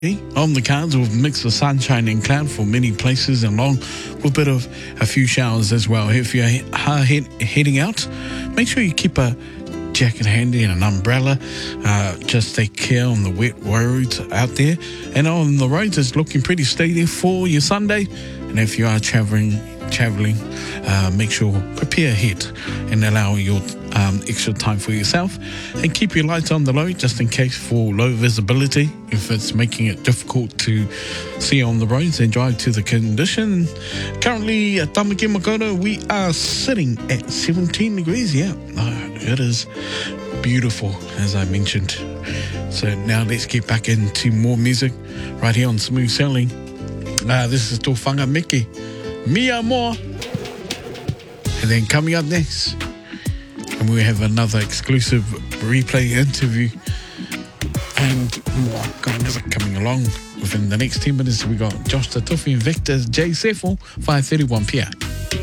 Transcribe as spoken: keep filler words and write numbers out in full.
On the cards with mix of sunshine and cloud for many places, along with a bit of a few showers as well. If you're he- head- heading out, make sure you keep a jacket handy and an umbrella. Uh, just take care on the wet roads out there. And on the roads, it's looking pretty steady for your Sunday. And if you are traveling, traveling, uh, make sure prepare ahead and allow your um, extra time for yourself, and keep your lights on the low just in case for low visibility if it's making it difficult to see on the roads, and drive to the condition. Currently at Tamaki Makaurau, we are sitting at seventeen degrees. Yeah, uh, it is beautiful, as I mentioned. So now let's get back into more music right here on Smooth Sailing. Uh, this is Tōwhanga Miki, Mia Moa. And then coming up next, and we have another exclusive replay interview and more coming along within the next ten minutes. We got Josh Tatufi and Victor J. Sefo, five thirty-one p.m.